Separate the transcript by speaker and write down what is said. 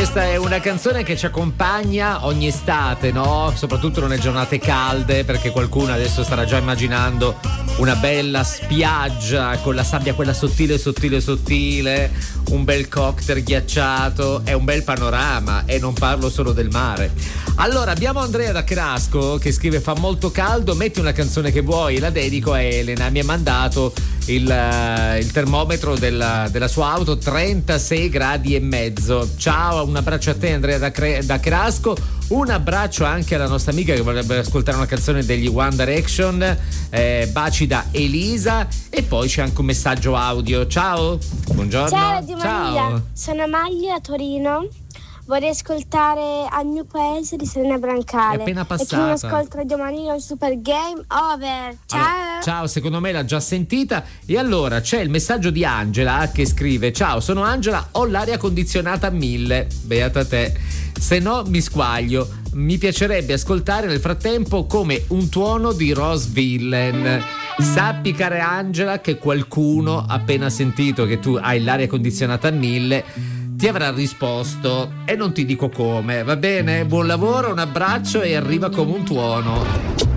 Speaker 1: Questa è una canzone che ci accompagna ogni estate, no? Soprattutto nelle giornate calde, perché qualcuno adesso starà già immaginando una bella spiaggia con la sabbia quella sottile, un bel cocktail ghiacciato, è un bel panorama, e non parlo solo del mare. Allora abbiamo Andrea da Crasco che scrive: fa molto caldo, metti una canzone che vuoi, la dedico a Elena. Mi ha mandato il termometro della sua auto, 36 gradi e mezzo. Ciao, un abbraccio a te Andrea da Crasco, un abbraccio anche alla nostra amica che vorrebbe ascoltare una canzone degli One Direction, baci da Elisa. E poi c'è anche un messaggio audio. Ciao, buongiorno.
Speaker 2: Ciao Radio Maria, sono Amalia da Torino. Vorrei ascoltare Al mio paese di Serena Brancale.
Speaker 1: È appena passata.
Speaker 2: E chi non ascolta Radio Maria un super game over. Ciao.
Speaker 1: Allora, ciao, secondo me l'ha già sentita. E allora c'è il messaggio di Angela che scrive: ciao, sono Angela, ho l'aria condizionata a 1000. Beata te. Se no mi squaglio. Mi piacerebbe ascoltare nel frattempo come un tuono di Rose Villain. Sappi, cara Angela, che qualcuno, appena sentito che tu hai l'aria condizionata a 1000, ti avrà risposto, e non ti dico come, va bene? Buon lavoro, un abbraccio e arriva come un tuono.